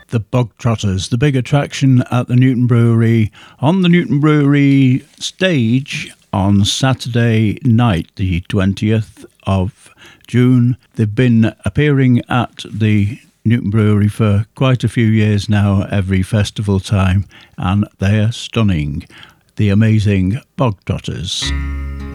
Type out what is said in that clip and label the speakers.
Speaker 1: The Bog Trotters, the big attraction at the Newton Brewery, on the Newton Brewery stage on Saturday night, the 20th of June. They've been appearing at the Newton Brewery for quite a few years now, every festival time, and they are stunning. The amazing Bog Trotters.